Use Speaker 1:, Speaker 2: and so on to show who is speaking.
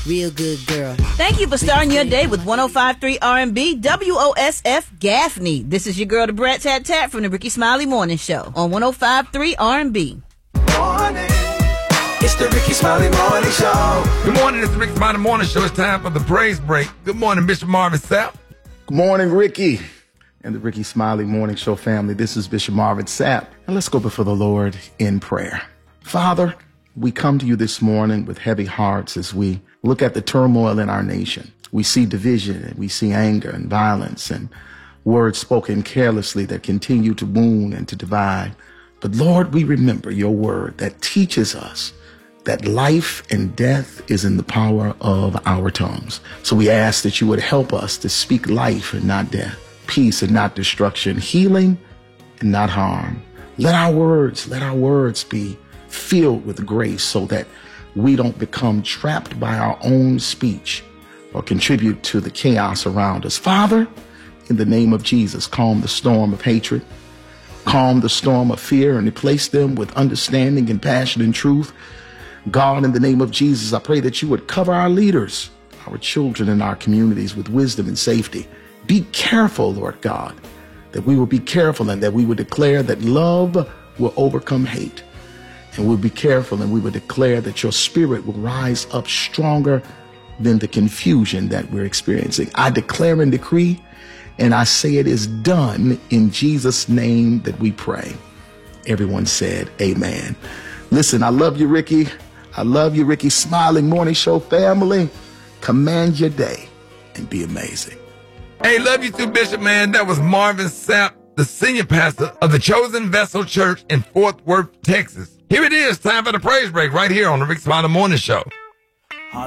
Speaker 1: Real good girl.
Speaker 2: Thank you for starting your day with 105.3 R&B WOSF Gaffney. This is your girl, the Brat Tat Tat from the Ricky Smiley Morning Show on 105.3 R&B.
Speaker 3: Morning. It's the Ricky Smiley Morning Show.
Speaker 4: Good morning, it's the Ricky Smiley Morning Show. It's time for the praise break. Good morning, Bishop Marvin Sapp.
Speaker 5: Good morning, Ricky and the Ricky Smiley Morning Show family. This is Bishop Marvin Sapp, and let's go before the Lord in prayer. Father, we come to you this morning with heavy hearts as we look at the turmoil in our nation. We see division, and we see anger and violence and words spoken carelessly that continue to wound and to divide. But Lord, we remember your word that teaches us that life and death is in the power of our tongues. So we ask that you would help us to speak life and not death, peace and not destruction, healing and not harm. Let our words be filled with grace so that we don't become trapped by our own speech or contribute to the chaos around us. Father, in the name of Jesus, calm the storm of hatred, calm the storm of fear, and replace them with understanding and passion and truth. God, in the name of Jesus, I pray that you would cover our leaders, our children, and our communities with wisdom and safety. Be careful, Lord God, that we will be careful and that we would declare that love will overcome hate. And we'll be careful and we will declare that your spirit will rise up stronger than the confusion that we're experiencing. I declare and decree, and I say it is done in Jesus' name that we pray. Everyone said amen. Listen, I love you, Ricky. I love you, Ricky Smiling Morning Show family. Command your day and be amazing.
Speaker 4: Hey, love you too, Bishop, man. That was Marvin Sapp, the senior pastor of the Chosen Vessel Church in Fort Worth, Texas. Here it is, time for the praise break right here on the Ricky Smiley Morning Show.